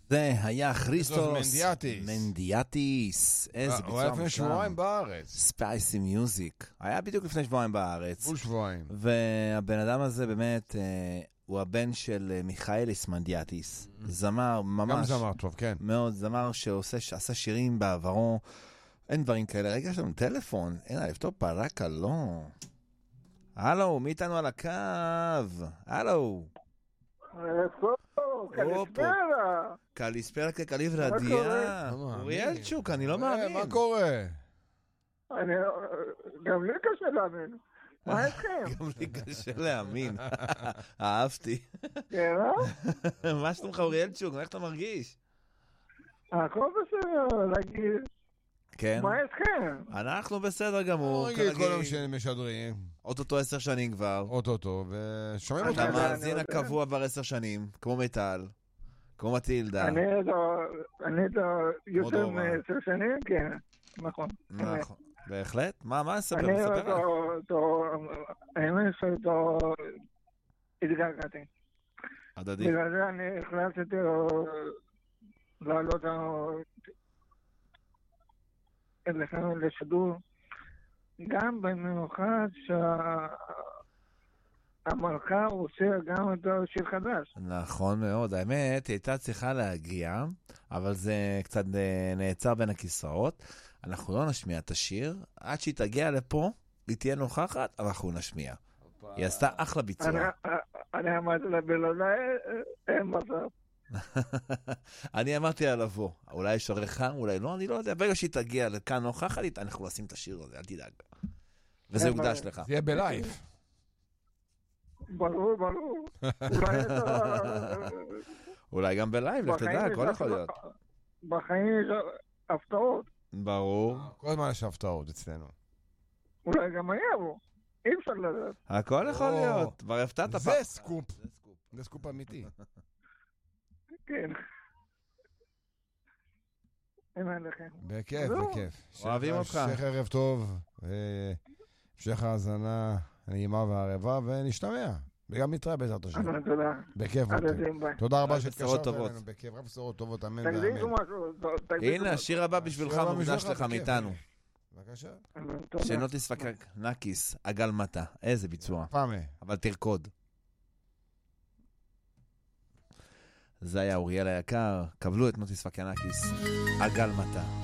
זה היה כריסטוס מנדיאטיס. איזה ביצוע הוא היה לפני שבועיים בארץ. ספייסי מיוזיק. היה בדיוק לפני שבועיים בארץ. כל שבועיים. והבן אדם הזה באמת, הוא הבן של מיכאליס מנדיאטיס. זמר ממש. גם זמר טוב, כן. מאוד, זמר שעשה שירים בעברו. אין דברים כאלה. רגע, יש לנו טלפון. אין, לפתור פרקה, לא. הלו, מי איתנו על הקו? הלו. קליספרה. קליספרה כקליברה דיה. אוריאלצ'וק, אני לא מאמין. מה קורה? גם לי קשה להאמין. מה איתכם? גם לי קשה להאמין. אהבתי. כן, מה שלומך אוריאלצ'וק? איך אתה מרגיש? הכל בסדר, להגיד. כן. מה איתכם? אנחנו בסדר גמור. רגע, כל יום שמשדרים. אוטוטו 10 שנים כבר. אוטוטו, ושומעים אותך. אתה מאזין הקבוע כבר 10 שנים, כמו מטל, כמו מטילדה. אני יותר מ10 שנים, כן, נכון. נכון, בהחלט. מה נספר? אני האמת שאותו התגעגעתי. הדדי. בגלל זה אני החלטתי לעלות אליכם לשידור, גם במיוחד שהמלכה עושה גם את השיר חדש. נכון מאוד, האמת היא הייתה צריכה להגיע, אבל זה קצת נעצר בין הכיסאות. אנחנו לא נשמיע את השיר, עד שהיא תגיע לפה, היא תהיה נוכחת, אנחנו נשמיע. היא עשתה אחלה ביצוע. אני אמרתי לה בלעדיי, אין מצב. אני אמרתי לה לבוא, אולי יש עריכה, אולי לא, אני לא יודע, ברגע שהיא תגיע לכאן נוכחת, אנחנו נשים את השיר הזה, אל תדאג. וזה יוקדש לך. זה יהיה בלייב. ברור. אולי גם בלייב, לך תדע, הכל יכול להיות. בחיים יש הפתעות. ברור. כל הזמן יש הפתעות אצלנו. אולי גם היה בו. אי אפשר לדעת. הכל יכול להיות. כבר הפתעת פעם. זה סקופ. זה סקופ אמיתי. כן. אין עליכם. בכיף. אוהבים אותך. המשך ערב טוב, המשך ההאזנה הנעימה והערבה, ונשתמע. וגם נתראה בעזרת השם. תודה. בכיף. תודה רבה שהתקשרת אלינו. בכיף, רק בשורות טובות, אמן ואמן. תקדישו משהו. הנה, השיר הבא בשבילך מוקדש לך מאיתנו. בבקשה. שנוטיס פקנקיס, עגל מטה. איזה ביצוע. פעם. אבל תרקוד. זה היה אוריאל היקר, קבלו את נוטיס פקנקיס, עגל מטה.